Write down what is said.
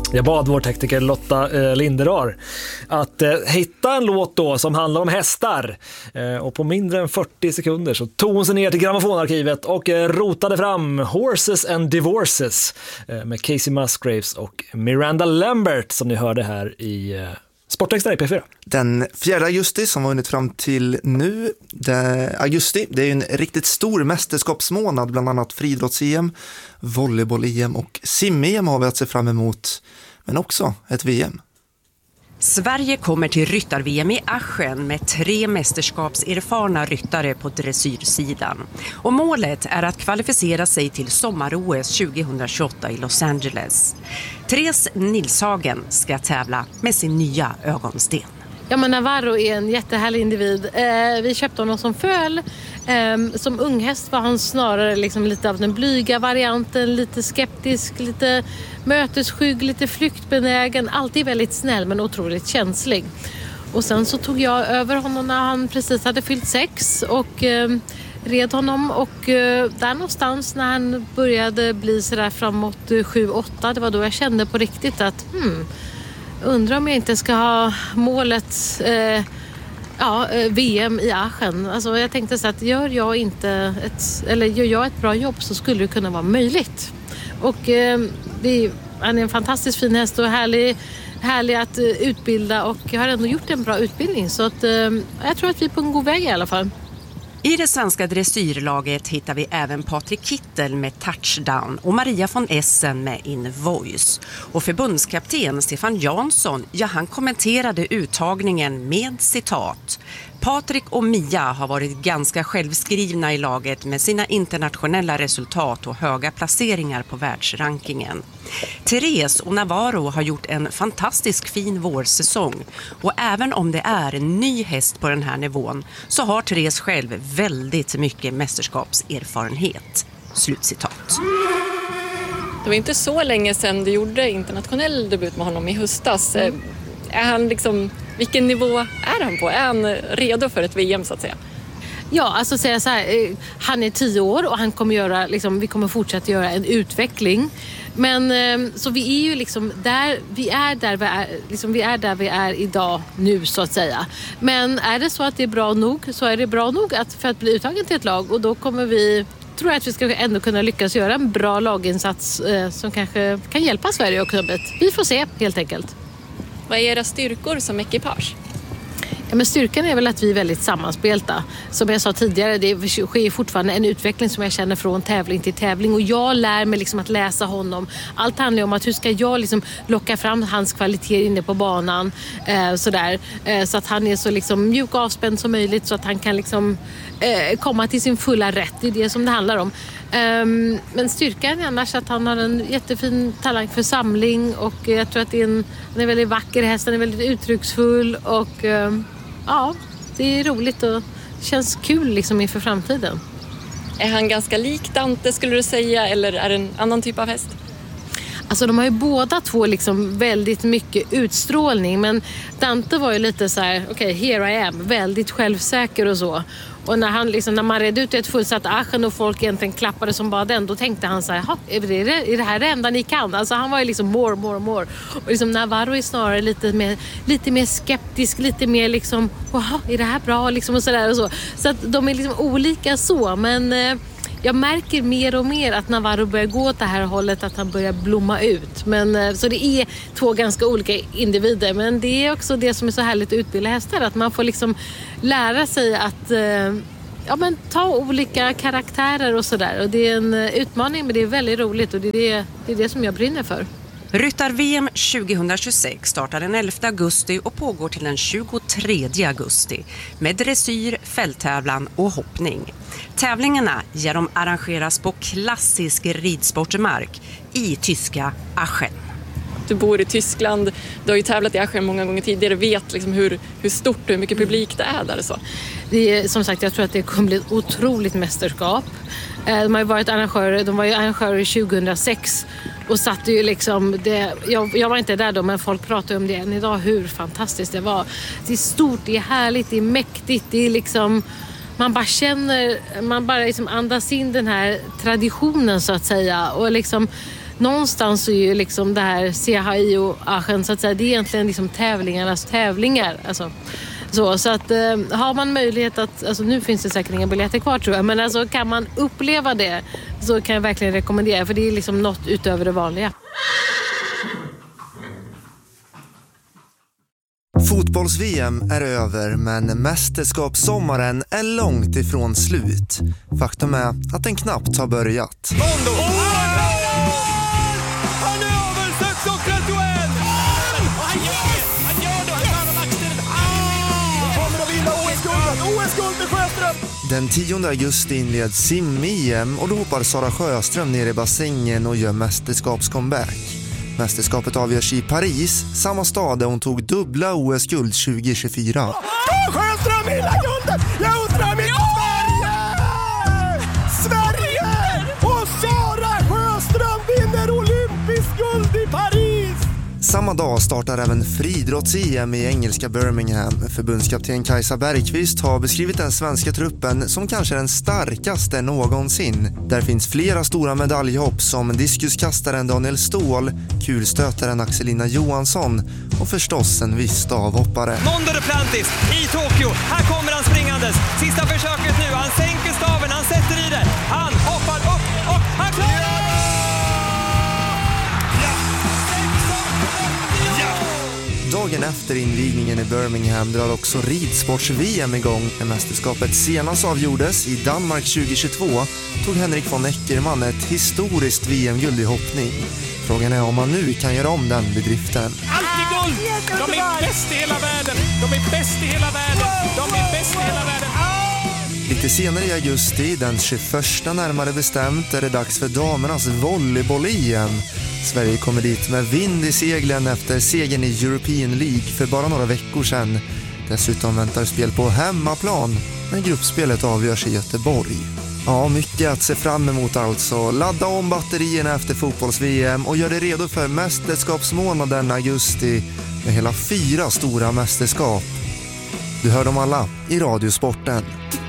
Jag bad vår tekniker Lotta Linderar att hitta en låt då som handlar om hästar. Och på mindre än 40 sekunder så tog hon sig ner till grammofonarkivet och rotade fram Horses and Divorces med Casey Musgraves och Miranda Lambert som ni hörde här i Sportextra i P4. Den 4 augusti som var hunnit fram till nu, augusti, det är ju en riktigt stor mästerskapsmånad, bland annat friidrotts-EM, volleyboll-EM och sim-EM har vi att se fram emot, men också ett VM. Sverige kommer till ryttar-VM i Aschen med 3 mästerskapserfarna ryttare på dressyrsidan. Och målet är att kvalificera sig till sommar-OS 2028 i Los Angeles. Therese Nilshagen ska tävla med sin nya ögonsten. Ja, men Navarro är en jättehärlig individ. Vi köpte honom som föl. Som unghäst var han snarare liksom lite av den blyga varianten, lite skeptisk, lite mötesskygg, lite flyktbenägen, alltid väldigt snäll men otroligt känslig. Och sen så tog jag över honom när han precis hade fyllt 6 och red honom, och där någonstans när han började bli sådär framåt 7-8, det var då jag kände på riktigt att undrar om jag inte ska ha målet VM i Aschen. Alltså jag tänkte så att gör jag ett bra jobb så skulle det kunna vara möjligt. Och han är en fantastiskt fin häst och härlig att utbilda, och jag har ändå gjort en bra utbildning, så att jag tror att vi är på en god väg i alla fall. I det svenska dressyrlaget hittar vi även Patrik Kittel med Touchdown och Maria von Essen med In Voice. Och förbundskapten Stefan Jansson, han kommenterade uttagningen med citat: Patrik och Mia har varit ganska självskrivna i laget med sina internationella resultat och höga placeringar på världsrankingen. Therese och Navarro har gjort en fantastisk fin vårsäsong, och även om det är en ny häst på den här nivån så har Therese själv väldigt mycket mästerskapserfarenhet. Slutcitat. Det var inte så länge sedan du gjorde internationell debut med honom i höstas. Är han vilken nivå är han på? Är han redo för ett VM så att säga? Ja, alltså säga så här, han är 10 år och han kommer vi kommer fortsätta göra en utveckling. Men så vi är ju där vi är där vi är idag nu så att säga. Men är det så att det är bra nog, så är det bra nog för att bli uttagen till ett lag, och då tror jag att vi ska ändå kunna lyckas göra en bra laginsats som kanske kan hjälpa Sverige och klubbet. Vi får se helt enkelt. Vad är era styrkor som ekipage? Ja, men styrkan är väl att vi är väldigt sammanspelta. Som jag sa tidigare, det sker fortfarande en utveckling som jag känner från tävling till tävling. Och jag lär mig att läsa honom. Allt handlar om att hur ska jag locka fram hans kvalitet inne på banan. Så att han är så mjuk och avspänd som möjligt. Så att han kan komma till sin fulla rätt. Det är det som det handlar om. Men styrkan är annars att han har en jättefin talang för samling. Och jag tror att han är väldigt vacker häst. Han är väldigt uttrycksfull. Och det är roligt och känns kul inför framtiden. Är han ganska lik Dante skulle du säga, eller är det en annan typ av häst? Alltså de har ju båda två väldigt mycket utstrålning, men Dante var ju lite så här: okej, here I am, väldigt självsäker och så. Och när man redde ut ett fullsatt Aschen och folk egentligen klappade som bara den, då tänkte han så här: är det här det enda ni kan? Alltså han var ju more. Och Navarro är snarare lite mer skeptisk, lite mer är det här bra? Och sådär och så. Så att de är olika så, men jag märker mer och mer att Navarro börjar gå åt det här hållet, att han börjar blomma ut. Men, så det är 2 ganska olika individer. Men det är också det som är så härligt att utbilda hästar. Att man får lära sig att ta olika karaktärer och sådär. Och det är en utmaning, men det är väldigt roligt. Och det är det som jag brinner för. Ryttar-VM 2026 startar den 11 augusti och pågår till den 23 augusti med dressyr, fälttävlan och hoppning. Tävlingarna arrangeras på klassisk ridsportmark i tyska Aschen. Du bor i Tyskland, du har ju tävlat i Aschen många gånger tidigare, vet hur stort och hur mycket publik det är där och så. Det är, som sagt, jag tror att det kommer bli ett otroligt mästerskap. De har ju varit arrangörer, de var ju arrangörer 2006 och satte ju jag var inte där då, men folk pratar om det än idag, hur fantastiskt det var. Det är stort, det är härligt, det är mäktigt, det är man bara känner, man bara andas in den här traditionen så att säga, och någonstans är ju liksom det här CHI och Aachen, så att säga, det är egentligen liksom tävlingarnas tävlingar. Alltså, så att har man möjlighet att, alltså nu finns det säkert inga biljetter kvar tror jag, men alltså kan man uppleva det så kan jag verkligen rekommendera, för det är liksom något utöver det vanliga. Fotbolls-VM är över, men mästerskapssommaren är långt ifrån slut. Faktum är att den knappt har börjat. Mondo! Han är över 6:31! Han gör det! Han tar maxtiden! Kommer att vinna OS-guldet! OS-guld med Sjöström! Den 10 augusti inleds sim-EM och då hoppar Sara Sjöström ner i bassängen och gör mästerskapscomeback. Mästerskapet avgörs i Paris, samma stad där hon tog dubbla OS-guld 2024. Sjöström hela guldet! Jag undrar med Sverige! Sverige! Och Sara Sjöström vinner olympisk guld i Paris! Samma dag startar även friidrotts-EM i engelska Birmingham. Förbundskapten Kajsa Bergqvist har beskrivit den svenska truppen som kanske den starkaste någonsin. Där finns flera stora medaljhopp som diskuskastaren Daniel Ståhl, kulstötaren Axelina Johansson och förstås en viss stavhoppare. Mondo Duplantis i Tokyo. Här kommer han springandes. Sista försöket nu. Han sänker staven, han sätter i det. Han hoppar upp och han klarar! Dagen efter invigningen i Birmingham drar också ridsports-VM igång. När mästerskapet senast avgjordes i Danmark 2022 tog Henrik von Eckermann ett historiskt VM-guld i hoppning. Frågan är om han nu kan göra om den bedriften. Alltid guld! De är bäst i hela världen! De är bäst i hela världen! De är bäst i hela världen! Lite senare i augusti, den 21 närmare bestämt, är det dags för damernas volleyboll-EM. Sverige kommer dit med vind i seglen efter segern i European League för bara några veckor sedan. Dessutom väntar spel på hemmaplan när gruppspelet avgörs i Göteborg. Ja, mycket att se fram emot alltså. Ladda om batterierna efter fotbolls-VM och gör det redo för mästerskapsmånaden augusti med hela 4 stora mästerskap. Du hör dem alla i Radiosporten.